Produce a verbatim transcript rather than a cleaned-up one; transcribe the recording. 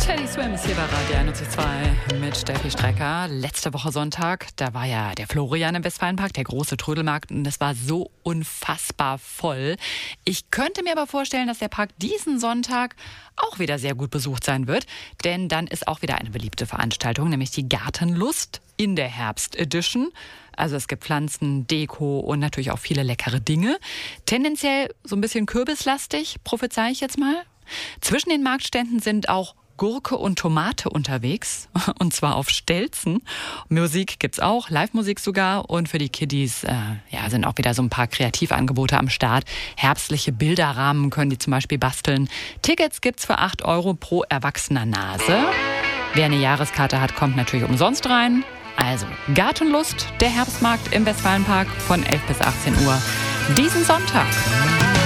Teddy Swims hier bei Radio einundneunzig Komma zwei mit Steffi Strecker. Letzte Woche Sonntag, da war ja der Florian im Westfalenpark, der große Trödelmarkt, und das war so unfassbar voll. Ich könnte mir aber vorstellen, dass der Park diesen Sonntag auch wieder sehr gut besucht sein wird, denn dann ist auch wieder eine beliebte Veranstaltung, nämlich die Gartenlust in der Herbst-Edition. Also es gibt Pflanzen, Deko und natürlich auch viele leckere Dinge. Tendenziell so ein bisschen kürbislastig, prophezei ich jetzt mal. Zwischen den Marktständen sind auch Gurke und Tomate unterwegs, und zwar auf Stelzen. Musik gibt's auch, Live-Musik sogar, und für die Kiddies äh, ja, sind auch wieder so ein paar Kreativangebote am Start. Herbstliche Bilderrahmen können die zum Beispiel basteln. Tickets gibt's für acht Euro pro erwachsener Nase. Wer eine Jahreskarte hat, kommt natürlich umsonst rein. Also Gartenlust, der Herbstmarkt im Westfalenpark von elf bis achtzehn Uhr diesen Sonntag.